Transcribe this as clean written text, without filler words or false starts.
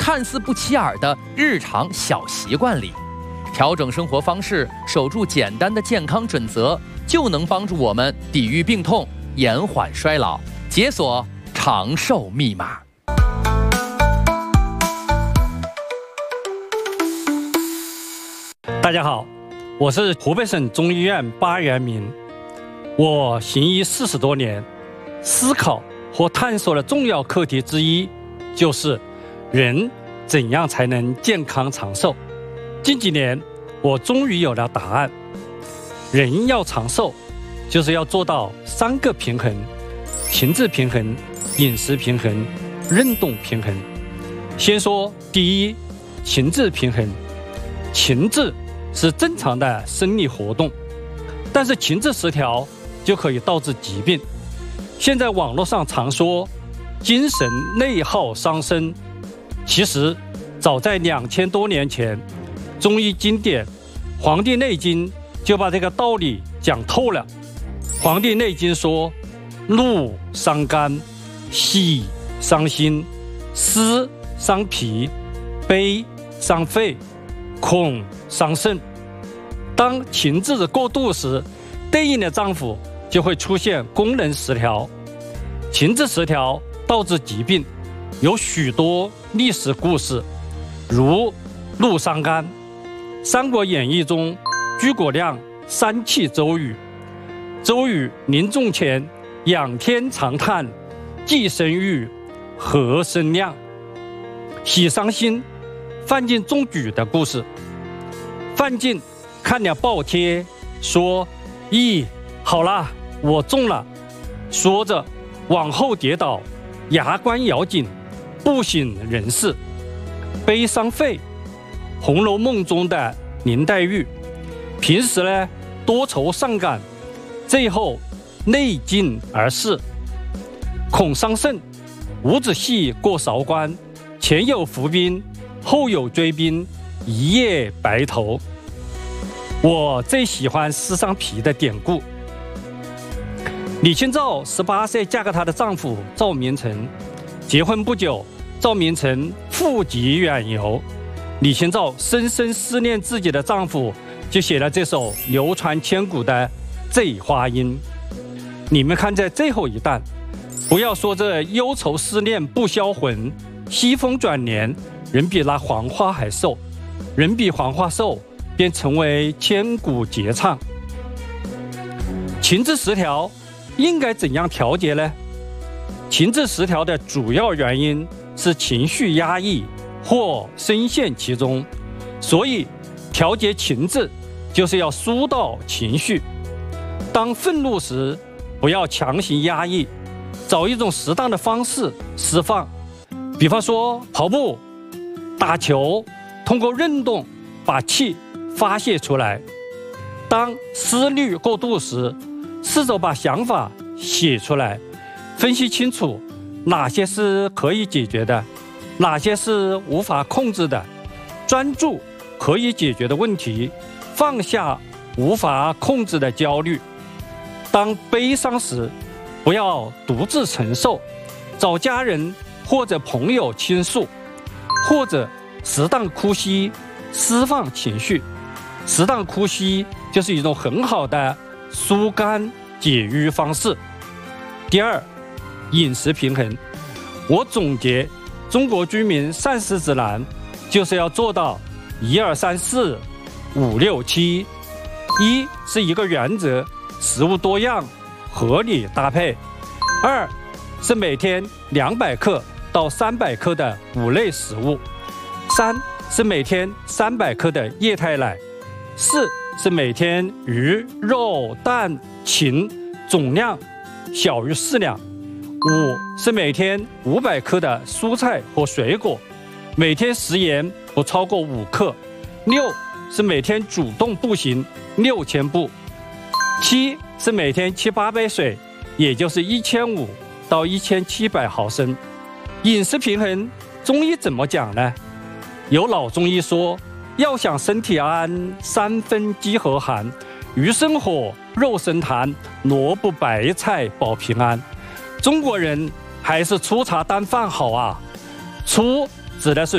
看似不起眼的日常小习惯里。调整生活方式，守住简单的健康准则，就能帮助我们抵御病痛，延缓衰老，解锁长寿密码。 大家好，我是湖北省中医院巴元明。我行医40多年，思考和探索的重要课题之一，就是人怎样才能健康长寿。近几年，我终于有了答案。人要长寿，就是要做到3个平衡：情志平衡、饮食平衡、运动平衡。先说第一，情志平衡。情志是正常的生理活动，但是情志失调就可以导致疾病。现在网络上常说精神内耗伤身，其实早在2000多年前，中医经典《黄帝内经》就把这个道理讲透了。《黄帝内经》说：怒伤肝，喜伤心，思伤脾，悲伤肺，恐伤肾。当情志过度时，对应的脏腑就会出现功能失调。情志失调导致疾病有许多历史故事，如怒伤肝。《三国演义》中，诸葛亮三气周瑜，周瑜临终前仰天长叹：既生瑜，何生亮。喜伤心，范进中举的故事。范进看了报帖，说：咦，好了，我中了。说着往后跌倒，牙关咬紧，不省人事。悲伤肺，《红楼梦》中的林黛玉，平时呢多愁善感，最后内尽而逝。恐伤肾，伍子胥过韶关，前有伏兵，后有追兵，一夜白头。我最喜欢思伤脾的典故。李清照18岁嫁给她的丈夫赵明诚，结婚不久，赵明诚负笈远游，李清照深深思念自己的丈夫，就写了这首流传千古的《醉花阴》。你们看在最后一段，不要说这忧愁思念不销魂，西风转年，人比那黄花还瘦，人比黄花瘦，便成为千古绝唱。情志失调应该怎样调节呢？情志失调的主要原因是情绪压抑或深陷其中，所以调节情志就是要疏导情绪。当愤怒时，不要强行压抑，找一种适当的方式释放，比方说跑步、打球，通过运动把气发泄出来。当思虑过度时，试着把想法写出来，分析清楚哪些是可以解决的，哪些是无法控制的，专注可以解决的问题，放下无法控制的焦虑。当悲伤时，不要独自承受，找家人或者朋友倾诉，或者适当呼吸，释放情绪。适当呼吸就是一种很好的疏肝解郁方式。第二，饮食平衡。我总结中国居民膳食指南，就是要做到1、2、3、4、5、6、7。1是一个原则，食物多样，合理搭配。2是每天200克到300克的五类食物。3是每天300克的液态奶。4是每天鱼、肉、蛋、禽总量小于4两。5是每天500克的蔬菜和水果，每天食盐不超过5克。6是每天主动步行6000步。7是每天7、8杯水，也就是1500到1700毫升。饮食平衡，中医怎么讲呢？有老中医说，要想身体安，3分饥和寒，鱼生火，肉生痰，萝卜白菜保平安。中国人还是粗茶淡饭好啊，粗指的是